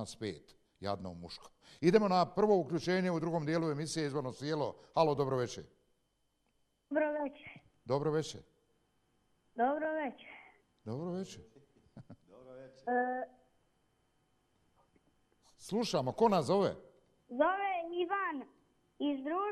nas 5, jadno muško. Idemo na prvo uključenje u drugom dijelu emisije Izvorno sjelo. Halo, dobro večer. Dobro večer. Dobro večer. Dobro večer. Dobro večer. Slušamo, ko nas zove? Zove Ivan iz društva